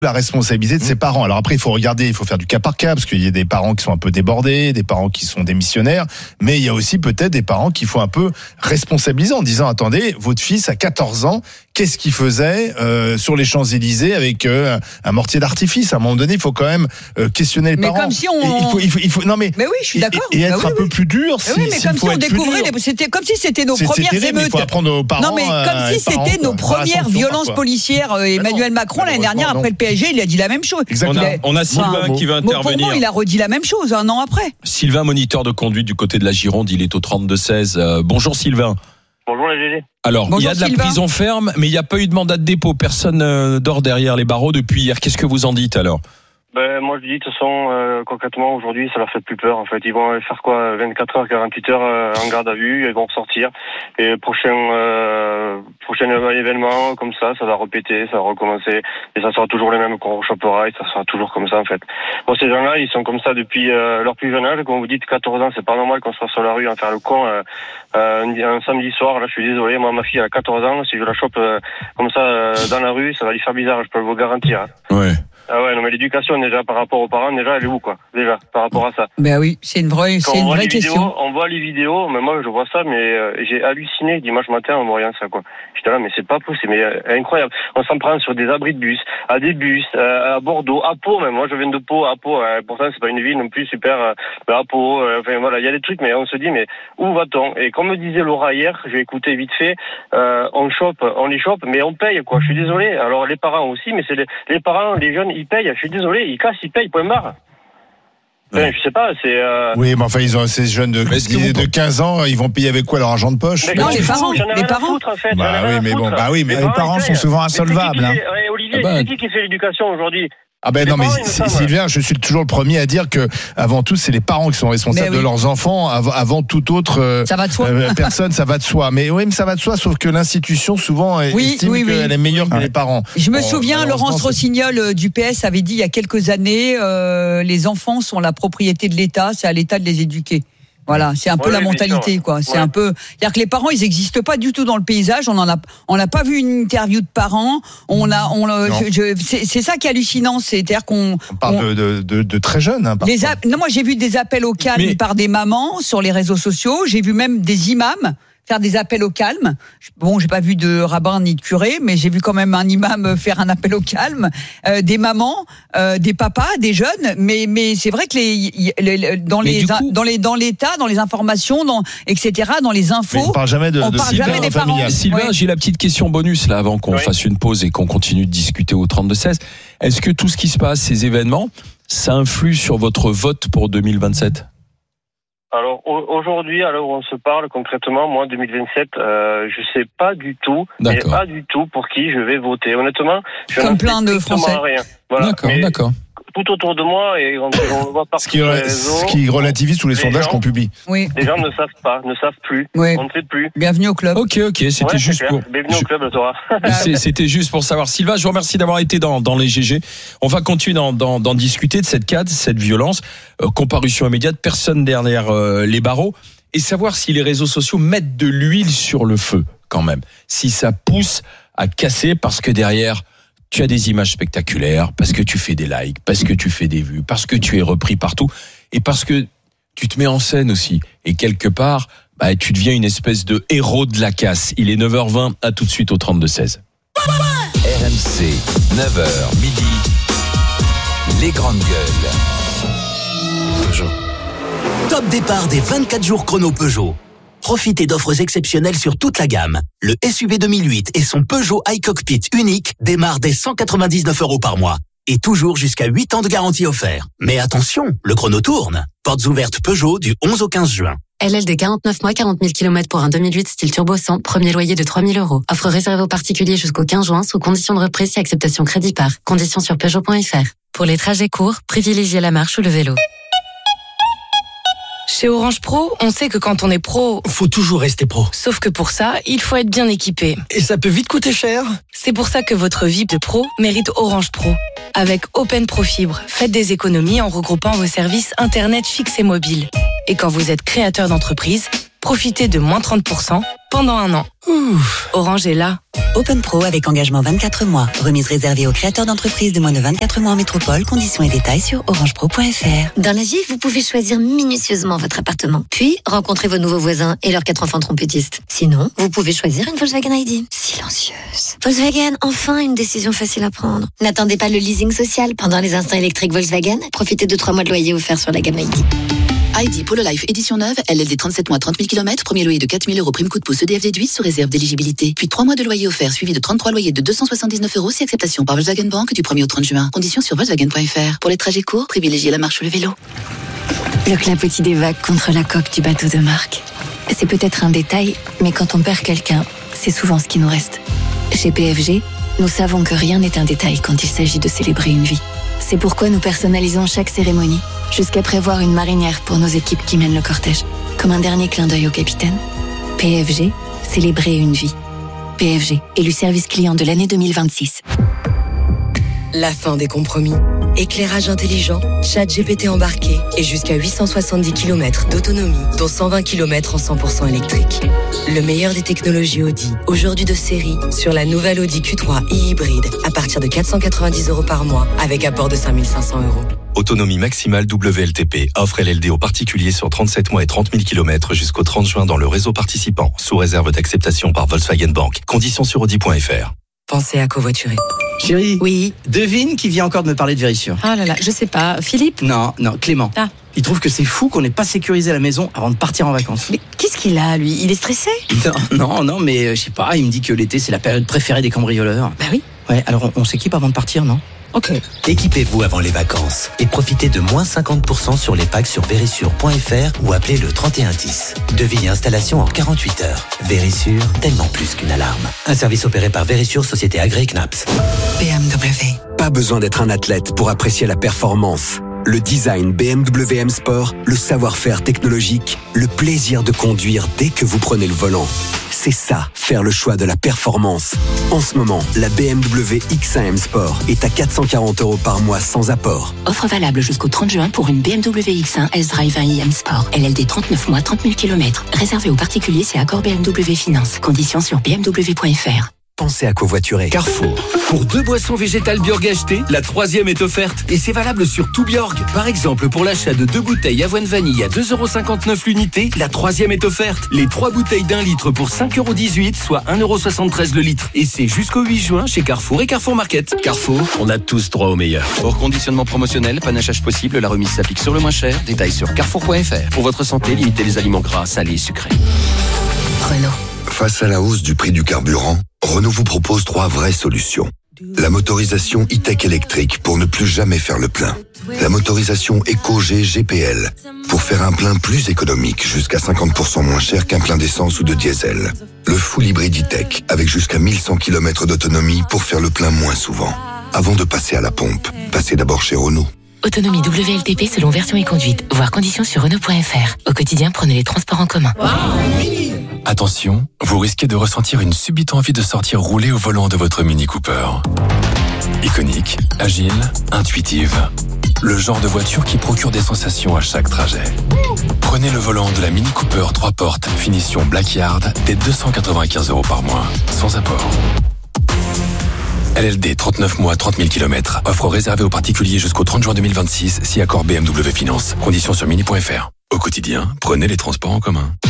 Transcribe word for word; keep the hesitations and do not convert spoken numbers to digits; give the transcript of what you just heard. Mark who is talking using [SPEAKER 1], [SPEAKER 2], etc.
[SPEAKER 1] la responsabilité de ses parents. Alors après, il faut regarder, il faut faire du cas par cas, parce qu'il y a des parents qui sont un peu débordés, des parents qui sont démissionnaires, mais il y a aussi peut-être des parents qui font un peu responsabiliser en disant, attendez, votre fils a quatorze ans, qu'est-ce qu'il faisait euh, sur les Champs-Élysées avec euh, un mortier d'artifice? À un moment donné, il faut quand même euh, questionner les
[SPEAKER 2] mais
[SPEAKER 1] parents.
[SPEAKER 2] Comme si on...
[SPEAKER 1] Et il faut, il faut, il faut, non mais,
[SPEAKER 2] mais oui, je suis d'accord.
[SPEAKER 1] Et, et être
[SPEAKER 2] bah oui,
[SPEAKER 1] un peu
[SPEAKER 2] oui.
[SPEAKER 1] plus dur.
[SPEAKER 2] Si, oui, mais comme si on découvrait, les... c'était comme si c'était nos
[SPEAKER 1] c'est,
[SPEAKER 2] premières
[SPEAKER 1] c'est terrible,
[SPEAKER 2] émeutes.
[SPEAKER 1] Il faut apprendre aux parents.
[SPEAKER 2] Non mais comme si c'était
[SPEAKER 1] parents,
[SPEAKER 2] nos premières violences parfois. policières. Euh, Emmanuel Macron l'année dernière après le P S G, il a dit la même chose.
[SPEAKER 3] Exactement. On a, on a Sylvain enfin, qui va intervenir.
[SPEAKER 2] Pour moi, il a redit la même chose un an après.
[SPEAKER 3] Sylvain, moniteur de conduite du côté de la Gironde, il est au trente-deux seize. Euh, bonjour Sylvain.
[SPEAKER 4] Bonjour les G G.
[SPEAKER 3] Alors,
[SPEAKER 2] Bonjour,
[SPEAKER 3] il y a de la
[SPEAKER 2] Sylvain.
[SPEAKER 3] prison ferme, mais il n'y a pas eu de mandat de dépôt. Personne euh, dort derrière les barreaux depuis hier. Qu'est-ce que vous en dites alors?
[SPEAKER 4] Ben, moi je dis de toute façon, euh, concrètement aujourd'hui ça leur fait plus peur en fait. Ils vont faire quoi, vingt-quatre heures, quarante-huit heures euh, en garde à vue, ils vont ressortir. Et prochain euh, prochain événement comme ça, ça va répéter, ça va recommencer. Et ça sera toujours les mêmes qu'on rechopera et ça sera toujours comme ça en fait. Bon, ces gens-là, ils sont comme ça depuis euh, leur plus jeune âge. Comme vous dites, quatorze ans, c'est pas normal qu'on soit sur la rue en faire le con euh, euh, un, un samedi soir. Là je suis désolé, moi ma fille elle a quatorze ans, si je la chope euh, comme ça euh, dans la rue, ça va lui faire bizarre, je peux vous garantir. Hein.
[SPEAKER 3] Ouais.
[SPEAKER 4] Ah ouais, non mais l'éducation déjà par rapport aux parents, déjà elle est où quoi? Déjà par rapport à ça.
[SPEAKER 2] Ben oui, c'est une vraie, c'est une vraie question.
[SPEAKER 4] Vidéos, on voit les vidéos, mais moi je vois ça, mais euh, j'ai halluciné dimanche matin en voyant ça quoi. J'étais là, mais c'est pas possible, mais euh, incroyable. On s'en prend sur des abris de bus, à des bus, euh, à Bordeaux, à Pau même. Moi je viens de Pau, à Pau. Euh, pourtant c'est pas une ville non plus super. Euh, à Pau, euh, enfin voilà, il y a des trucs, mais on se dit mais où va-t-on? Et comme me disait Laura hier, j'ai écouté vite fait, euh, on chope, on les chope, mais on paye quoi. Je suis désolé. Alors les parents aussi, mais c'est les, les parents, les jeunes, ils payent. Je suis désolé. Ils cassent, ils payent, point barre. Enfin, ouais. Je sais pas, c'est. Euh...
[SPEAKER 1] Oui, mais enfin, ils ont ces jeunes de, de quinze ans, ils vont payer avec quoi leur argent de poche?
[SPEAKER 2] Mais non, les parents, les parents.
[SPEAKER 4] Foutre, en fait.
[SPEAKER 1] Bah oui, mais bon, bah oui, mais les parents, parents sont souvent insolvables. Hein.
[SPEAKER 4] Fait, Olivier, ah bah. C'est qui qui fait l'éducation aujourd'hui?
[SPEAKER 1] Ah ben non, mais Sylvain, je suis toujours le premier à dire que avant tout, c'est les parents qui sont responsables oui. de leurs enfants avant, avant toute autre euh,
[SPEAKER 2] ça va de soi.
[SPEAKER 1] Euh, personne. Ça va de soi. Mais oui, mais ça va de soi, sauf que l'institution souvent oui, estime oui, qu'elle oui. est meilleure que ah. les parents.
[SPEAKER 2] Je me
[SPEAKER 1] bon,
[SPEAKER 2] souviens, Laurence Rossignol du P S avait dit il y a quelques années, euh, les enfants sont la propriété de l'État, c'est à l'État de les éduquer. Voilà, c'est un peu ouais, la mentalité, sûr, quoi. C'est ouais. un peu, c'est-à-dire que les parents, ils n'existent pas du tout dans le paysage. On en a, on n'a pas vu une interview de parents. On a, on, je, je, c'est, c'est ça qui est hallucinant, c'est-à-dire qu'on.
[SPEAKER 1] On parle on, de, de, de très jeunes. Hein,
[SPEAKER 2] les a, non, moi j'ai vu des appels au calme Mais... par des mamans sur les réseaux sociaux. J'ai vu même des imams faire des appels au calme. Bon, j'ai pas vu de rabbin ni de curé, mais j'ai vu quand même un imam faire un appel au calme. Euh, des mamans, euh, des papas, des jeunes. Mais mais c'est vrai que les, les dans les coup, dans les dans l'État, dans les informations, dans et cetera, dans les infos,
[SPEAKER 1] mais on parle jamais de,
[SPEAKER 2] on
[SPEAKER 1] de
[SPEAKER 2] parle
[SPEAKER 1] Sylvain,
[SPEAKER 2] jamais des parents.
[SPEAKER 3] Sylvain,
[SPEAKER 2] ouais.
[SPEAKER 3] j'ai la petite question bonus là avant qu'on oui. fasse une pause et qu'on continue de discuter au trente-deux seize. Est-ce que tout ce qui se passe, ces événements, ça influe sur votre vote pour deux mille vingt-sept?
[SPEAKER 4] Alors aujourd'hui, à l'heure où on se parle concrètement, moi deux mille vingt-sept, euh, je sais pas du tout, mais pas du tout pour qui je vais voter. Honnêtement, je
[SPEAKER 2] comme plein de Français.
[SPEAKER 4] Rien. Voilà.
[SPEAKER 3] D'accord,
[SPEAKER 4] mais
[SPEAKER 3] d'accord.
[SPEAKER 4] Tout autour de moi et on, on le voit partout.
[SPEAKER 1] Ce qui, sur les réseaux, ce qui relativise tous les, les sondages gens, qu'on publie.
[SPEAKER 2] Oui.
[SPEAKER 4] Les gens ne savent pas, ne savent plus.
[SPEAKER 2] Oui.
[SPEAKER 4] On ne sait plus.
[SPEAKER 2] Bienvenue au club.
[SPEAKER 3] Ok, ok, c'était
[SPEAKER 4] ouais,
[SPEAKER 3] juste pour.
[SPEAKER 4] Bienvenue au club, Laura.
[SPEAKER 3] C'était juste pour savoir. Sylvain, je vous remercie d'avoir été dans, dans les G G. On va continuer d'en, d'en, d'en discuter de cette cadre, cette violence, euh, comparution immédiate, personne derrière euh, les barreaux, et savoir si les réseaux sociaux mettent de l'huile sur le feu, quand même. Si ça pousse à casser, parce que derrière. Tu as des images spectaculaires, parce que tu fais des likes, parce que tu fais des vues, parce que tu es repris partout, et parce que tu te mets en scène aussi. Et quelque part, bah, tu deviens une espèce de héros de la casse. Il est neuf heures vingt, à tout de suite au trente-deux seize.
[SPEAKER 5] R M C, neuf heures midi, les grandes gueules. Peugeot. Top départ des vingt-quatre jours chrono Peugeot. Profitez d'offres exceptionnelles sur toute la gamme. Le S U V deux mille huit et son Peugeot iCockpit unique démarrent dès cent quatre-vingt-dix-neuf euros par mois. Et toujours jusqu'à huit ans de garantie offert. Mais attention, le chrono tourne. Portes ouvertes Peugeot du onze au quinze juin.
[SPEAKER 6] L L D quarante-neuf mois, quarante mille kilomètres pour un deux mille huit style turbo cent, premier loyer de trois mille euros. Offre réservée aux particuliers jusqu'au quinze juin sous conditions de reprise et acceptation crédit par. Conditions sur Peugeot point F R. Pour les trajets courts, privilégiez la marche ou le vélo.
[SPEAKER 7] Chez Orange Pro, on sait que quand on est pro,
[SPEAKER 8] faut toujours rester pro.
[SPEAKER 7] Sauf que pour ça, il faut être bien équipé.
[SPEAKER 8] Et ça peut vite coûter cher.
[SPEAKER 7] C'est pour ça que votre V I P de pro mérite Orange Pro. Avec Open Pro Fibre, faites des économies en regroupant vos services Internet fixe et mobile. Et quand vous êtes créateur d'entreprise, profitez de moins trente pour cent pendant un an. Ouf. Orange est là.
[SPEAKER 9] Open Pro avec engagement vingt-quatre mois. Remise réservée aux créateurs d'entreprises de moins de vingt-quatre mois en métropole. Conditions et détails sur orange pro point f r.
[SPEAKER 10] Dans la vie, vous pouvez choisir minutieusement votre appartement. Puis, rencontrer vos nouveaux voisins et leurs quatre enfants trompettistes. Sinon, vous pouvez choisir une Volkswagen I D. Silencieuse. Volkswagen, enfin une décision facile à prendre. N'attendez pas le leasing social. Pendant les instants électriques Volkswagen, profitez de trois mois de loyer offerts sur la gamme I D.
[SPEAKER 11] I D Polo Life édition neuve, L L D trente-sept mois, trente mille kilomètres, premier loyer de quatre mille euros, prime coup de pouce E D F déduit sous réserve d'éligibilité. Puis trois mois de loyer offert suivi de trente-trois loyers de deux cent soixante-dix-neuf euros si acceptation par Volkswagen Bank du premier au trente juin. Conditions sur Volkswagen point F R. Pour les trajets courts, privilégiez la marche ou le vélo.
[SPEAKER 12] Le clapotis des vagues contre la coque du bateau de marque. C'est peut-être un détail, mais quand on perd quelqu'un, c'est souvent ce qui nous reste. Chez P F G, nous savons que rien n'est un détail quand il s'agit de célébrer une vie. C'est pourquoi nous personnalisons chaque cérémonie, jusqu'à prévoir une marinière pour nos équipes qui mènent le cortège. Comme un dernier clin d'œil au capitaine. P F G, célébrer une vie. P F G, élu service client de l'année deux mille vingt-six.
[SPEAKER 7] La fin des compromis. Éclairage intelligent, chat G P T embarqué et jusqu'à huit cent soixante-dix kilomètres d'autonomie, dont cent vingt kilomètres en cent pour cent électrique. Le meilleur des technologies Audi, aujourd'hui de série, sur la nouvelle Audi Q trois e-hybride, à partir de quatre cent quatre-vingt-dix euros par mois, avec apport de cinq mille cinq cents euros.
[SPEAKER 13] Autonomie maximale W L T P. Offre L L D aux particuliers sur trente-sept mois et trente mille kilomètres jusqu'au trente juin dans le réseau participant, sous réserve d'acceptation par Volkswagen Bank. Conditions sur audi point f r.
[SPEAKER 7] Pensez à covoiturer.
[SPEAKER 8] Chérie.
[SPEAKER 7] Oui.
[SPEAKER 8] Devine qui vient encore de me parler de Vérissure.
[SPEAKER 7] Ah là là, je sais pas. Philippe?
[SPEAKER 8] Non, non, Clément.
[SPEAKER 7] Ah.
[SPEAKER 8] Il trouve que c'est fou qu'on n'ait pas sécurisé la maison avant de partir en vacances.
[SPEAKER 7] Mais qu'est-ce qu'il a, lui? Il est stressé?
[SPEAKER 8] Non, non, non, mais euh, je sais pas, il me dit que l'été c'est la période préférée des cambrioleurs.
[SPEAKER 7] Bah oui.
[SPEAKER 8] Ouais, alors on, on s'équipe avant de partir, non?
[SPEAKER 7] Ok.
[SPEAKER 5] Équipez-vous avant les vacances et profitez de moins cinquante pour cent sur les packs sur vérissure point f r ou appelez le trente et un dix. Devis et installation en quarante-huit heures. Vérissure, tellement plus qu'une alarme. Un service opéré par Vérissure, société agréée C N A P S.
[SPEAKER 9] B M W.
[SPEAKER 14] Pas besoin d'être un athlète pour apprécier la performance. Le design B M W M Sport, le savoir-faire technologique, le plaisir de conduire dès que vous prenez le volant. C'est ça, faire le choix de la performance. En ce moment, la B M W X un M Sport est à quatre cent quarante euros par mois sans apport.
[SPEAKER 12] Offre valable jusqu'au trente juin pour une B M W X un S-Drive un i M Sport. L L D trente-neuf mois, trente mille kilomètres. Réservé aux particuliers, c'est accord B M W Finance. Conditions sur b m w point f r.
[SPEAKER 14] Pensez à covoiturer.
[SPEAKER 15] Carrefour. Pour deux boissons végétales Bjorg achetées, la troisième est offerte. Et c'est valable sur tout Bjorg. Par exemple, pour l'achat de deux bouteilles avoine vanille à deux euros cinquante-neuf l'unité, la troisième est offerte. Les trois bouteilles d'un litre pour cinq euros dix-huit, soit un euro soixante-treize le litre. Et c'est jusqu'au huit juin chez Carrefour et Carrefour Market.
[SPEAKER 3] Carrefour, on a tous droit au meilleur.
[SPEAKER 15] Hors conditionnement promotionnel, panachage possible, la remise s'applique sur le moins cher. Détails sur carrefour point f r. Pour votre santé, limitez les aliments gras, salés et sucrés.
[SPEAKER 12] Renault.
[SPEAKER 16] Face à la hausse du prix du carburant, Renault vous propose trois vraies solutions. La motorisation e-tech électrique pour ne plus jamais faire le plein. La motorisation EcoG G P L pour faire un plein plus économique, jusqu'à cinquante pour cent moins cher qu'un plein d'essence ou de diesel. Le full hybride e-tech avec jusqu'à mille cent kilomètres d'autonomie pour faire le plein moins souvent. Avant de passer à la pompe, passez d'abord chez Renault.
[SPEAKER 6] Autonomie W L T P selon version et conduite. Voir conditions sur Renault point f r. Au quotidien, prenez les transports en commun.
[SPEAKER 17] Attention, vous risquez de ressentir une subite envie de sortir rouler au volant de votre Mini Cooper. Iconique, agile, intuitive. Le genre de voiture qui procure des sensations à chaque trajet. Prenez le volant de la Mini Cooper trois portes, finition Black Yard, dès deux cent quatre-vingt-quinze euros par mois, sans apport. L L D trente-neuf mois, trente mille kilomètres. Offre réservée aux particuliers jusqu'au trente juin deux mille vingt-six, si accord B M W Finance. Conditions sur mini point f r. Au quotidien, prenez les transports en commun.